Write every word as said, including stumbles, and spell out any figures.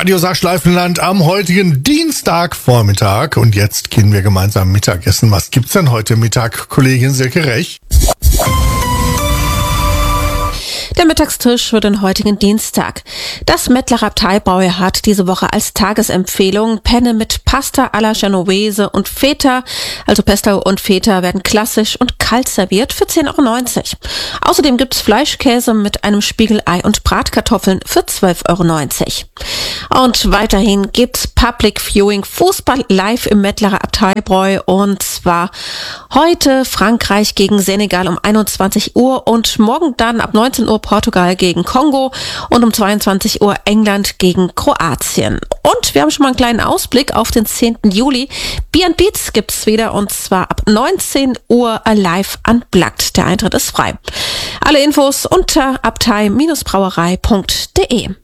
Radio Saarschleifenland am heutigen Dienstagvormittag. Und jetzt gehen wir gemeinsam Mittagessen. Was gibt's denn heute Mittag, Kollegin Silke Rech? Der Mittagstisch für den heutigen Dienstag. Das Mettlerer Abteibräu hat diese Woche als Tagesempfehlung Penne mit Pasta alla Genovese und Feta. Also Pesto und Feta werden klassisch und kalt serviert für zehn Euro neunzig. Außerdem gibt's Fleischkäse mit einem Spiegelei und Bratkartoffeln für zwölf Euro neunzig. Und weiterhin gibt's Public Viewing Fußball live im Mettlerer Abteibräu. Und zwar heute Frankreich gegen Senegal um einundzwanzig Uhr und morgen dann ab neunzehn Uhr Portugal gegen Kongo und um zweiundzwanzig Uhr England gegen Kroatien. Und wir haben schon mal einen kleinen Ausblick auf den zehnten Juli. Beer and Beats gibt's wieder und zwar ab neunzehn Uhr live unplugged. Der Eintritt ist frei. Alle Infos unter abtei Bindestrich brauerei punkt de.